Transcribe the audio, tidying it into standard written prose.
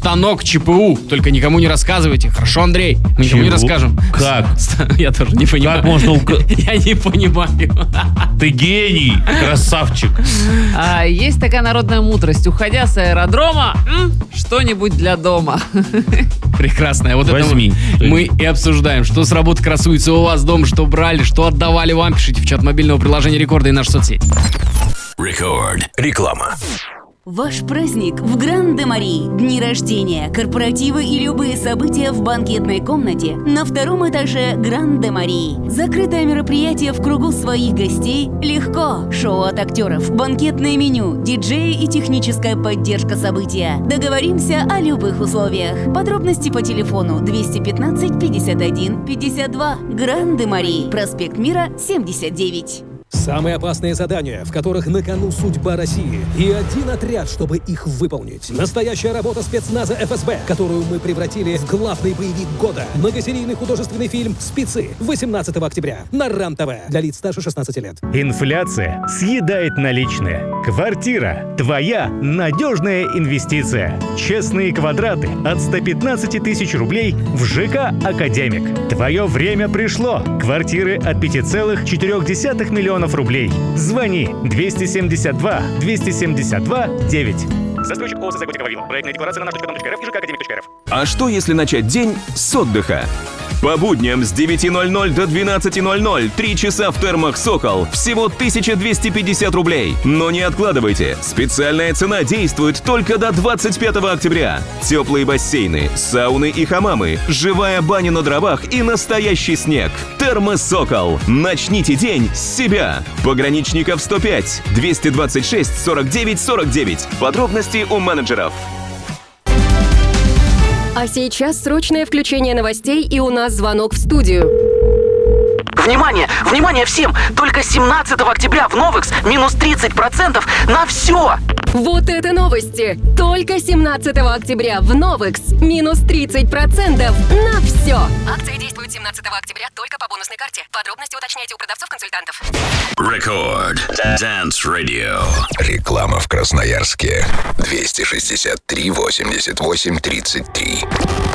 станок ЧПУ. Только никому не рассказывайте. Хорошо, Андрей? Мы никому не расскажем. Как? Я тоже не понимаю. Как можно... Я не понимаю. Ты гений, красавчик. Есть такая народная мудрость. Уходя с аэродрома, что-нибудь для дома. Прекрасная. Вот Возьми. это мы и обсуждаем, что с работы красуется у вас дома, что брали, что отдавали вам. Пишите в чат мобильного приложения Рекорда и наши соцсети. Рекорд. Реклама. Ваш праздник в Гран-де-Мари. Дни рождения, корпоративы и любые события в банкетной комнате на втором этаже Гран-де-Мари. Закрытое мероприятие в кругу своих гостей легко. Шоу от актеров, банкетное меню, диджеи и техническая поддержка события. Договоримся о любых условиях. Подробности по телефону 215 51 52. Гран-де-Мари. Проспект Мира, 79. Самые опасные задания, в которых на кону судьба России. И один отряд, чтобы их выполнить. Настоящая работа спецназа ФСБ, которую мы превратили в главный боевик года. Многосерийный художественный фильм «Спецы» 18 октября на РАН-ТВ. Для лиц старше 16 лет. Инфляция съедает наличные. Квартира – твоя надежная инвестиция. Честные квадраты от 115 тысяч рублей в ЖК «Академик». Твое время пришло. Квартиры от 5,4 миллионов рублей. Звони 272 272 9. Застройщик ООО «Заготика Вавилов». Проектная декларация на наш.рф и ЖК «Академик.рф». А что, если начать день с отдыха? По будням с 9:00 до 12:00 3 часа в термах «Сокол». Всего 1250 рублей. Но не откладывайте. Специальная цена действует только до 25 октября. Теплые бассейны, сауны и хамамы, живая баня на дровах и настоящий снег. Термы «Сокол». Начните день с себя. Пограничников 105 226 49 49. Подробности у менеджеров. А сейчас срочное включение новостей, и у нас звонок в студию. Внимание! Внимание всем! Только 17 октября в Новекс минус 30% на все! Вот это новости! Только 17 октября в Новекс минус 30% на все! Акция действует 17 октября только по бонусной карте. Подробности уточняйте у продавцов-консультантов. Рекорд. Dance Radio. Реклама в Красноярске. 263 88 33.